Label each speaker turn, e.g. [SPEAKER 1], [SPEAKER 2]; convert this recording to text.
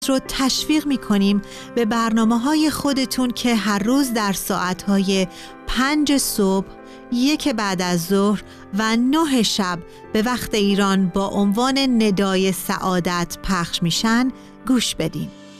[SPEAKER 1] رو تشویق می‌کنیم به برنامه‌های خودتون که هر روز در ساعت‌های 5 صبح، 1 بعد از ظهر و 9 شب به وقت ایران با عنوان ندای سعادت پخش میشن گوش بدین.